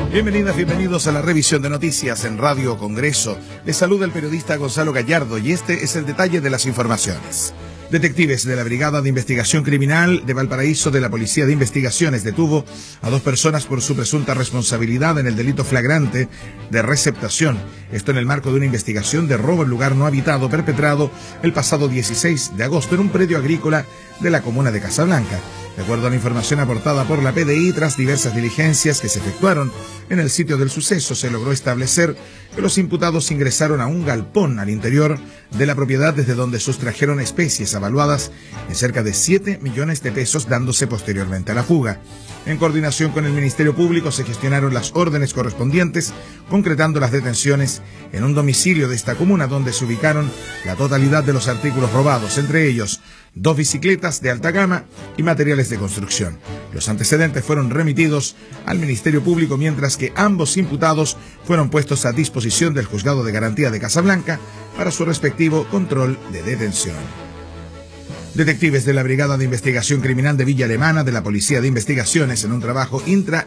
Bienvenidas, bienvenidos a la revisión de noticias en Radio Congreso. Les saluda el periodista Gonzalo Gallardo y este es el detalle de las informaciones. Detectives de la Brigada de Investigación Criminal de Valparaíso de la Policía de Investigaciones detuvo a 2 personas por su presunta responsabilidad en el delito flagrante de receptación. Esto en el marco de una investigación de robo en lugar no habitado perpetrado el pasado 16 de agosto en un predio agrícola de la comuna de Casablanca. De acuerdo a la información aportada por la PDI, tras diversas diligencias que se efectuaron en el sitio del suceso, se logró establecer que los imputados ingresaron a un galpón al interior de la propiedad desde donde sustrajeron especies avaluadas en cerca de 7 millones de pesos, dándose posteriormente a la fuga. En coordinación con el Ministerio Público se gestionaron las órdenes correspondientes, concretando las detenciones en un domicilio de esta comuna donde se ubicaron la totalidad de los artículos robados, entre ellos 2 bicicletas de alta gama y materiales de construcción. Los antecedentes fueron remitidos al Ministerio Público, mientras que ambos imputados fueron puestos a disposición del Juzgado de Garantía de Casablanca para su respectivo control de detención. Detectives de la Brigada de Investigación Criminal de Villa Alemana de la Policía de Investigaciones, en un trabajo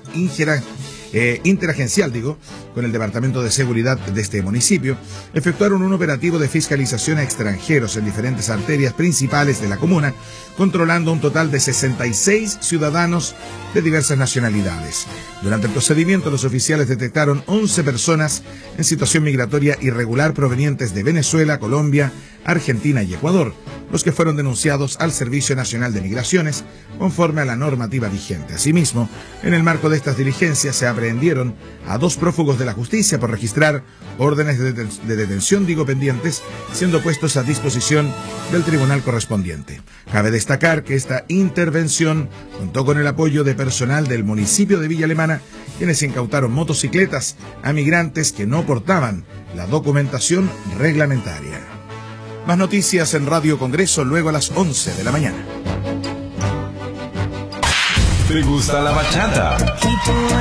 interagencial, con el Departamento de Seguridad de este municipio, efectuaron un operativo de fiscalización a extranjeros en diferentes arterias principales de la comuna, controlando un total de 66 ciudadanos de diversas nacionalidades. Durante el procedimiento, los oficiales detectaron 11 personas en situación migratoria irregular provenientes de Venezuela, Colombia, Argentina y Ecuador, los que fueron denunciados al Servicio Nacional de Migraciones conforme a la normativa vigente. Asimismo, en el marco de estas diligencias se aprehendieron a 2 prófugos de la justicia por registrar órdenes de detención pendientes, siendo puestos a disposición del tribunal correspondiente. Cabe destacar que esta intervención contó con el apoyo de personal del municipio de Villa Alemana, quienes incautaron motocicletas a migrantes que no portaban la documentación reglamentaria. Más noticias en Radio Congreso luego a las 11 de la mañana. ¿Te gusta la bachata?